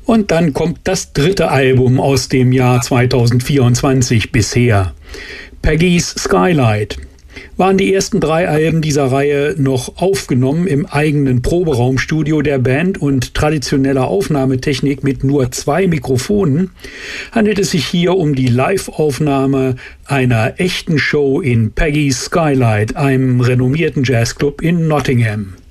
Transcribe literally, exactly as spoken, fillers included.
Und dann kommt das dritte Album aus dem Jahr zweitausendvierundzwanzig bisher. Peggy's Skylight. Waren die ersten drei Alben dieser Reihe noch aufgenommen im eigenen Proberaumstudio der Band und traditioneller Aufnahmetechnik mit nur zwei Mikrofonen, handelt es sich hier um die Live-Aufnahme einer echten Show in Peggy's Skylight, einem renommierten Jazzclub in Nottingham.